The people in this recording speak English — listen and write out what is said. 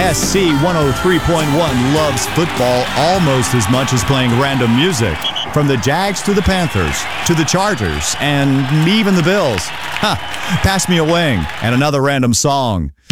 KISC 103.1 loves football almost as much as playing random music. From the Jags to the Panthers, to the Chargers, and even the Bills. Pass me a wing and another random song.